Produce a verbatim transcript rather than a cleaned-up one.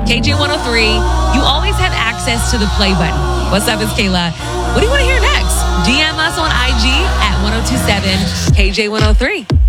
K J one oh three. You always have access to the play button. What's up, it's Kayla. What do you want to hear next? D M us on I G at one oh two seven K J one oh three.